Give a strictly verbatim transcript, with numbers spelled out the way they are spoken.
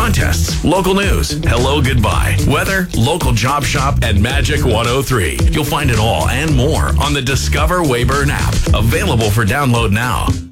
contests, local news, hello, goodbye, weather, local job shop, and Magic one oh three. You'll find it all and more on the Discover Wayburn app, available for download now.